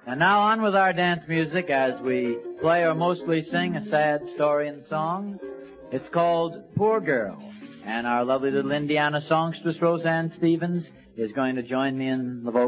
And now on with our dance music as we play or mostly sing a sad story and song. It's called Poor Girl. And our lovely little Indiana songstress Roseanne Stevens is going to join me in the vocal.